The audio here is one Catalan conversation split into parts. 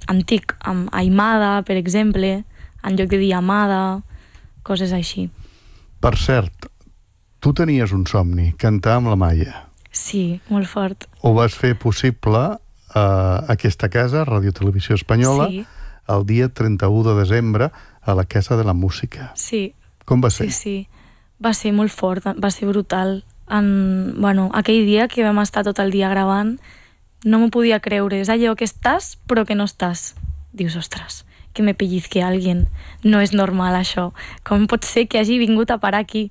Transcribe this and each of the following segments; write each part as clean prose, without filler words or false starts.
antic, amb Aimada, per exemple, en lloc de dir Amada, coses així. Per cert, tu tenies un somni, cantar amb la Maia. Sí, molt fort. Ho vas fer possible a aquesta casa, Ràdio Televisió Espanyola, Sí. el dia 31 de desembre, a la Casa de la Música. Sí. Com va ser? Sí. Va ser molt fort, va ser brutal. Aquell dia que vam estar tot el dia gravant, no m'ho podia creure. És allò que estàs, però que no estàs. Dius, ostres, que me pellizque alguien. No és normal, això. Com pot ser que hagi vingut a parar aquí?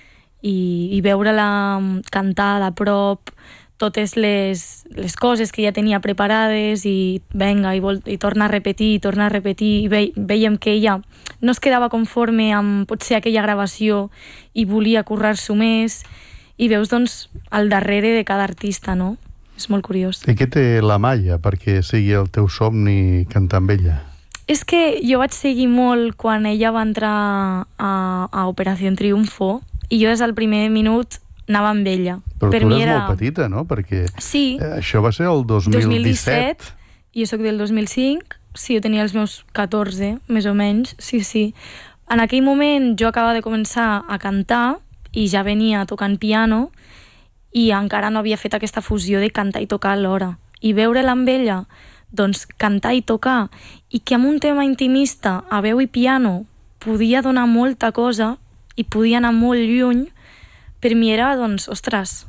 I veure-la cantar de prop, totes les coses que ja tenia preparades, i venga, i torna a repetir, i veiem que ella no es quedava conforme amb potser aquella gravació i volia currar-s'ho més, i veus, doncs, al darrere de cada artista, no? És molt curiós. I què té la Maia perquè sigui el teu somni cantar amb ella? És que jo vaig seguir molt quan ella va entrar a Operació Triunfo, i jo des del primer minut anava amb ella. Però tu eres molt petita, no? Perquè sí, això va ser el 2017. I jo soc del 2005. Sí, jo tenia els meus 14, més o menys. Sí. En aquell moment jo acabava de començar a cantar i ja venia tocant piano i encara no havia fet aquesta fusió de cantar i tocar alhora. I veure-la amb ella, doncs, cantar i tocar, i que amb un tema intimista, a veu i piano, podia donar molta cosa i podia anar molt lluny, per mi era, doncs, ostres,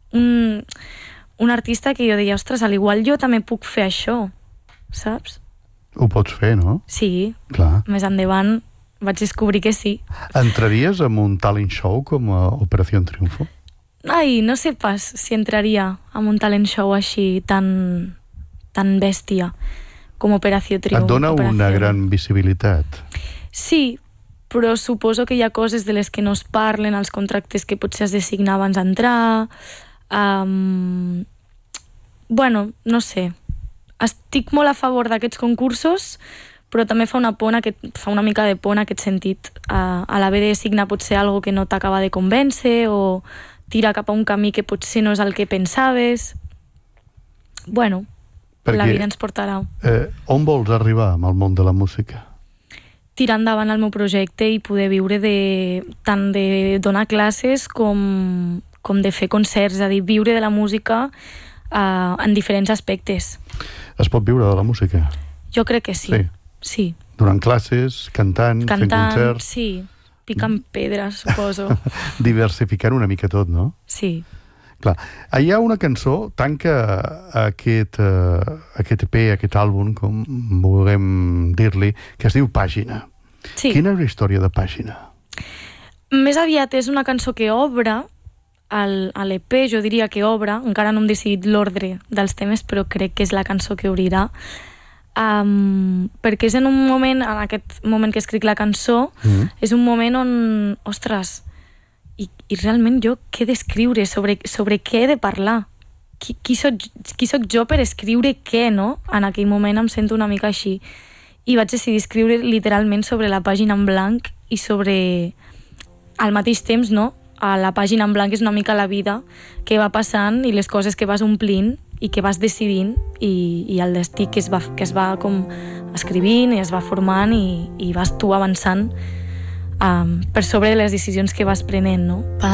un artista que jo deia, ostres, al igual jo també puc fer això, saps? Ho pots fer, no? Sí. Clar. Més endavant vaig descobrir que sí. Entraries en un talent show com a Operació Triunfo? Ai, no sé pas si entraria en un talent show així tan bèstia com Operació Triunfo. Et dona una gran visibilitat. Sí, però suposo que hi ha coses de les que no es parlen, els contractes que potser has de signar abans d'entrar. No sé. Estic molt a favor d'aquests concursos, però també fa una mica de por en aquest sentit, a l'haver de signar potser algo que no t'acaba de convèncer o tirar cap a un camí que potser no és el que pensaves. La vida ens portarà. On vols arribar amb el món de la música? Tirar endavant el meu projecte i poder viure tant de donar classes com de fer concerts, és a dir, viure de la música en diferents aspectes. Es pot viure de la música? Jo crec que sí. Sí. Donant classes, cantant, fent concerts... Sí. Picant pedres, suposo. Diversificant una mica tot, no? Sí. Clar. Hi ha una cançó, tanca aquest EP, aquest àlbum, com vulguem dir-li, que es diu Pàgina. Sí. Quina és la història de Pàgina? Més aviat és una cançó que obre a l'EP, jo diria que obre, encara no hem decidit l'ordre dels temes, però crec que és la cançó que obrirà, perquè és en aquest moment que escric la cançó, és un moment on, ostres, i realment jo què he d'escriure, sobre què he de parlar, qui soc jo per escriure què, no? En aquell moment em sento una mica així, i vaig decidir escriure literalment sobre la pàgina en blanc i sobre, al mateix temps, no? A la pàgina en blanc és una mica la vida que va passant i les coses que vas omplint i que vas decidint i el destí que es va com escrivint i es va formant i vas tu avançant per sobre de les decisions que vas prenent, no?